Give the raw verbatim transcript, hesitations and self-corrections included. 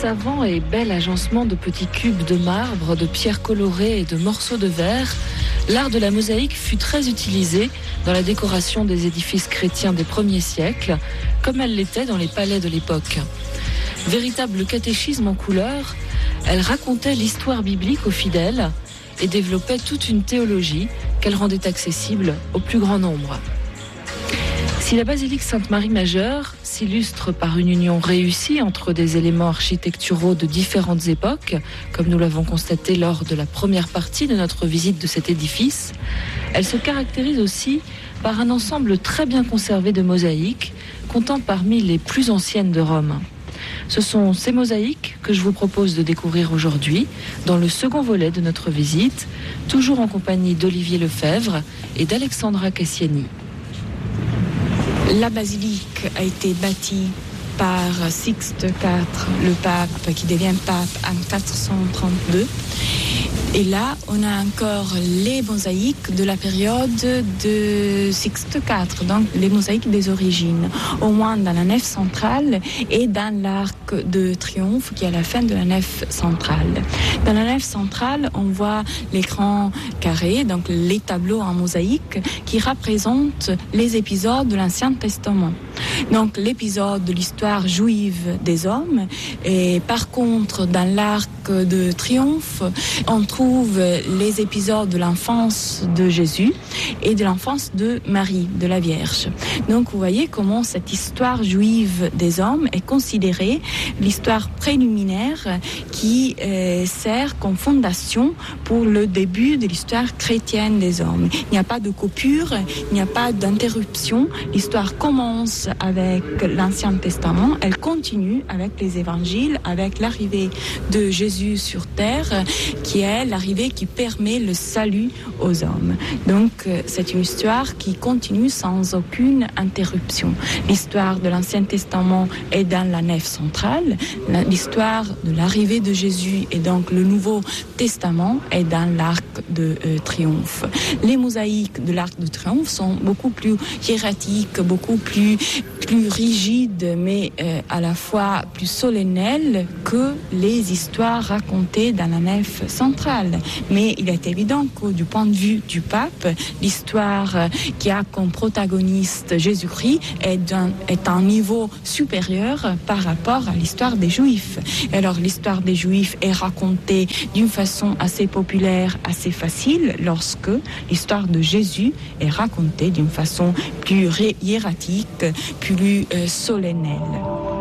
savant et bel agencement de petits cubes de marbre, de pierres colorées et de morceaux de verre, l'art de la mosaïque fut très utilisé dans la décoration des édifices chrétiens des premiers siècles, comme elle l'était dans les palais de l'époque. Véritable catéchisme en couleurs, elle racontait l'histoire biblique aux fidèles et développait toute une théologie qu'elle rendait accessible au plus grand nombre. Si la basilique Sainte-Marie Majeure s'illustre par une union réussie entre des éléments architecturaux de différentes époques, comme nous l'avons constaté lors de la première partie de notre visite de cet édifice, elle se caractérise aussi par un ensemble très bien conservé de mosaïques, comptant parmi les plus anciennes de Rome. Ce sont ces mosaïques que je vous propose de découvrir aujourd'hui dans le second volet de notre visite, toujours en compagnie d'Olivier Lefebvre et d'Alexandra Cassiani. La basilique a été bâtie par Sixte quatre, le pape qui devient pape en quatre cent trente-deux. Et là, on a encore les mosaïques de la période de Sixte quatre, donc les mosaïques des origines, au moins dans la nef centrale et dans l'arc de triomphe qui est à la fin de la nef centrale. Dans la nef centrale, on voit l'écran carré, donc les tableaux en mosaïque qui représentent les épisodes de l'Ancien Testament. Donc l'épisode de l'histoire juive des hommes. Et par contre, dans l'arc de triomphe, on trouve les épisodes de l'enfance de Jésus et de l'enfance de Marie, de la Vierge. Donc vous voyez comment cette histoire juive des hommes est considérée l'histoire préliminaire qui euh, sert comme fondation pour le début de l'histoire chrétienne des hommes. Il n'y a pas de coupure, il n'y a pas d'interruption. L'histoire commence avec l'Ancien Testament, elle continue avec les évangiles, avec l'arrivée de Jésus sur terre, qui est l'arrivée qui permet le salut aux hommes. Donc c'est une histoire qui continue sans aucune interruption. L'histoire de l'Ancien Testament est dans la nef centrale, l'histoire de l'arrivée de Jésus et donc le Nouveau Testament est dans l'arc de euh, triomphe. Les mosaïques de l'arc de triomphe sont beaucoup plus hiératiques, beaucoup plus plus rigides, mais euh, à la fois plus solennelles que les histoires racontées dans la nef centrale. Mais il est évident que du point de vue du pape, l'histoire qui a comme protagoniste Jésus-Christ est d'un est un niveau supérieur par rapport à l'histoire des Juifs. Et alors l'histoire des Juifs est racontée d'une façon assez populaire, assez facile, lorsque l'histoire de Jésus est racontée d'une façon plus hiératique, plus euh, solennelle.